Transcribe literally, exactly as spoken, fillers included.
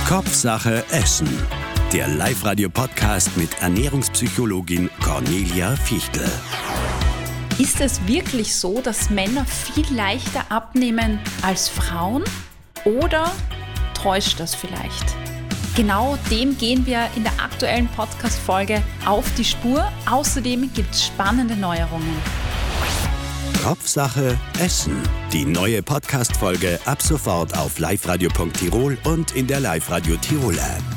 Kopfsache Essen. Der Live-Radio-Podcast mit Ernährungspsychologin Cornelia Fichtel. Ist es wirklich so, dass Männer viel leichter abnehmen als Frauen? Oder täuscht das vielleicht? Genau dem gehen wir in der aktuellen Podcast-Folge auf die Spur. Außerdem gibt es spannende Neuerungen. Kopfsache Essen. Die neue Podcast-Folge ab sofort auf liveradio punkt tirol und in der Live-Radio Tirol-App.